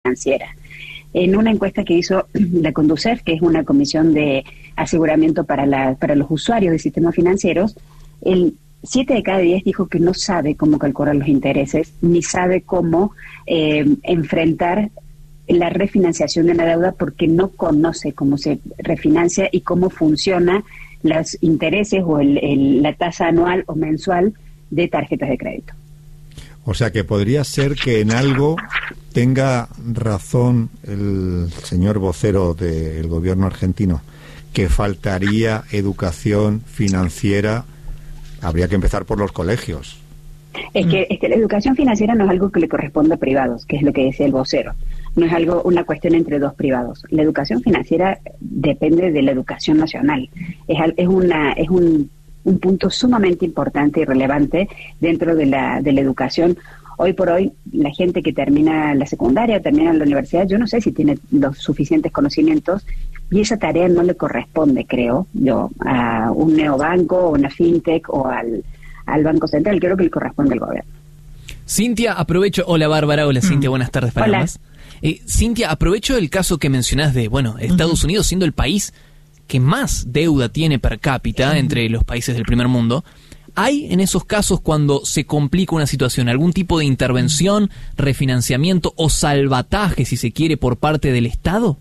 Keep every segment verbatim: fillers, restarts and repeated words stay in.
financiera. En una encuesta que hizo la Conducef, que es una comisión de aseguramiento para, la, para los usuarios de sistemas financieros, el siete de cada diez dijo que no sabe cómo calcular los intereses, ni sabe cómo eh, enfrentar la refinanciación de la deuda porque no conoce cómo se refinancia y cómo funciona los intereses o el, el, la tasa anual o mensual de tarjetas de crédito. O sea que podría ser que en algo tenga razón el señor vocero del gobierno argentino, que faltaría educación financiera. Habría que empezar por los colegios. Es que, es que la educación financiera no es algo que le corresponde a privados, que es lo que decía el vocero. No es algo, una cuestión entre dos privados. La educación financiera depende de la educación nacional. Es, es, una, es un, un punto sumamente importante y relevante dentro de la, de la educación. Hoy por hoy, la gente que termina la secundaria o termina la universidad, yo no sé si tiene los suficientes conocimientos y esa tarea no le corresponde, creo yo, a un neobanco o una fintech o al, al Banco Central. Creo que le corresponde al gobierno. Cintia, aprovecho. Hola, Bárbara. Hola, Cintia. Buenas tardes para Hola. más. Eh, Cintia, aprovecho el caso que mencionás de, bueno, Estados uh-huh. Unidos siendo el país que más deuda tiene per cápita uh-huh. entre los países del primer mundo. ¿Hay en esos casos, cuando se complica una situación, algún tipo de intervención, refinanciamiento o salvataje, si se quiere, por parte del Estado?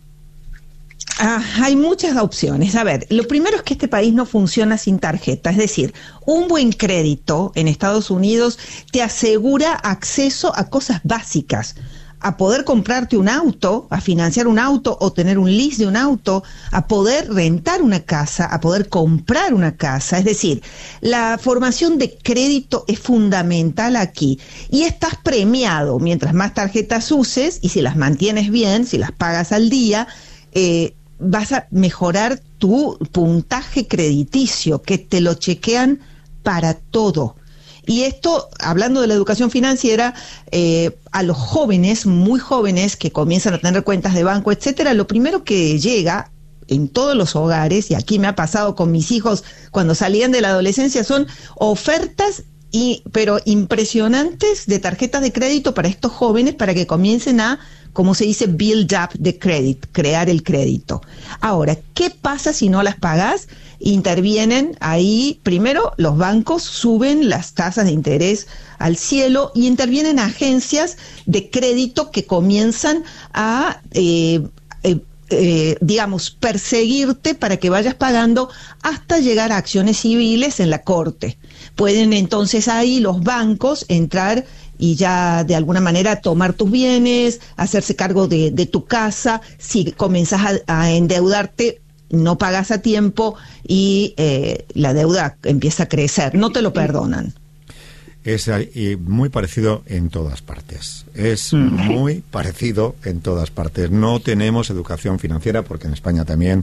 Ah, hay muchas opciones. A ver, lo primero es que este país no funciona sin tarjeta. Es decir, un buen crédito en Estados Unidos te asegura acceso a cosas básicas. A poder comprarte un auto, a financiar un auto o tener un lease de un auto, a poder rentar una casa, a poder comprar una casa. Es decir, la formación de crédito es fundamental aquí y estás premiado mientras más tarjetas uses y si las mantienes bien, si las pagas al día, eh, vas a mejorar tu puntaje crediticio, que te lo chequean para todo. Y esto, hablando de la educación financiera, eh, a los jóvenes, muy jóvenes, que comienzan a tener cuentas de banco, etcétera, lo primero que llega en todos los hogares, y aquí me ha pasado con mis hijos cuando salían de la adolescencia, son ofertas, y, pero impresionantes, de tarjetas de crédito para estos jóvenes, para que comiencen a, como se dice, build up the credit, crear el crédito. Ahora, ¿qué pasa si no las pagas? Intervienen ahí, primero los bancos suben las tasas de interés al cielo y intervienen agencias de crédito que comienzan a, eh, eh, eh, digamos, perseguirte para que vayas pagando hasta llegar a acciones civiles en la corte. Pueden entonces ahí los bancos entrar y ya de alguna manera tomar tus bienes, hacerse cargo de, de tu casa. Si comenzás a, a endeudarte, no pagas a tiempo y eh, la deuda empieza a crecer, no te lo perdonan. Es eh, muy parecido en todas partes, es mm. muy parecido en todas partes. No tenemos educación financiera porque en España también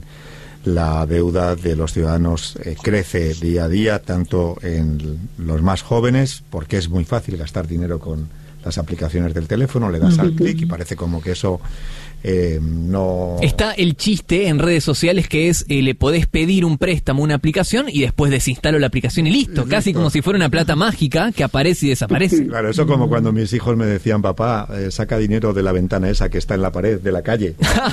la deuda de los ciudadanos eh, crece día a día, tanto en los más jóvenes, porque es muy fácil gastar dinero con las aplicaciones del teléfono, le das uh-huh. al clic y parece como que eso eh, no... Está el chiste en redes sociales que es, eh, le podés pedir un préstamo, una aplicación, y después desinstalo la aplicación y listo, listo. Casi como si fuera una plata mágica que aparece y desaparece. Claro, eso como cuando mis hijos me decían, papá, eh, saca dinero de la ventana esa que está en la pared de la calle.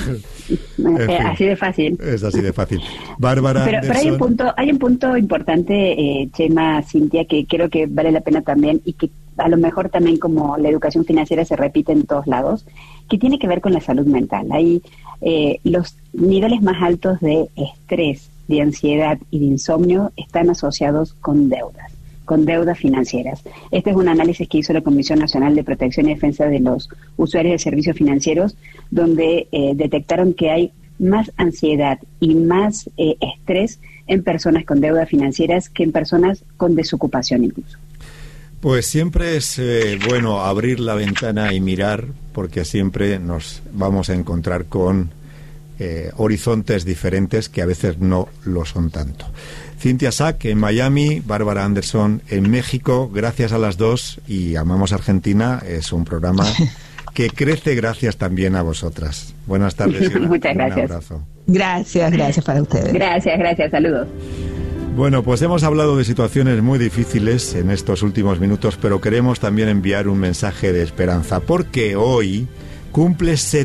En fin, así de fácil. Es así de fácil. Bárbara Pero, pero hay un punto, hay un punto importante, eh, Chema, Cintia, que creo que vale la pena también, y que a lo mejor también, como la educación financiera se repite en todos lados, que tiene que ver con la salud mental. Hay eh, los niveles más altos de estrés, de ansiedad y de insomnio están asociados con deudas, con deudas financieras. Este es un análisis que hizo la Comisión Nacional de Protección y Defensa de los Usuarios de Servicios Financieros, donde eh, detectaron que hay más ansiedad y más eh, estrés en personas con deudas financieras que en personas con desocupación incluso. Pues siempre es eh, bueno abrir la ventana y mirar, porque siempre nos vamos a encontrar con eh, horizontes diferentes que a veces no lo son tanto. Cintia Sack en Miami, Bárbara Anderson en México, gracias a las dos, y Amamos Argentina es un programa que crece gracias también a vosotras. Buenas tardes y una, Muchas gracias. Un abrazo. Gracias, gracias para ustedes. Gracias, gracias, saludos. Bueno, pues hemos hablado de situaciones muy difíciles en estos últimos minutos, pero queremos también enviar un mensaje de esperanza, porque hoy cumple